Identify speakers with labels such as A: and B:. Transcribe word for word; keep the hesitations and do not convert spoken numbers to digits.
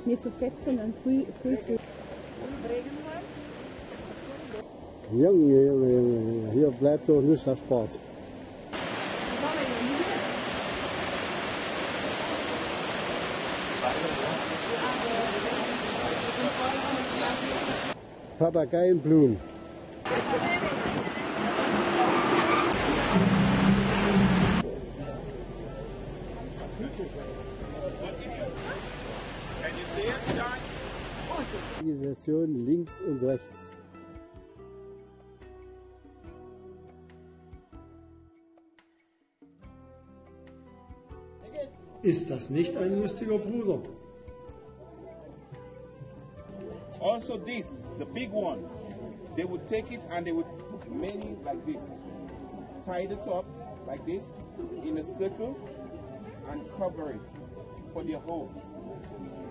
A: Nicht so fett, sondern viel, viel zu.
B: Junge, Junge, Junge, hier bleibt doch nichts erspart. Papageienblumen. Vegetation links und rechts. Ist das nicht ein lustiger Bruder?
C: Also this, the big one, they would take it and they would put many like this. Tie the top like this in a circle and cover it for their home.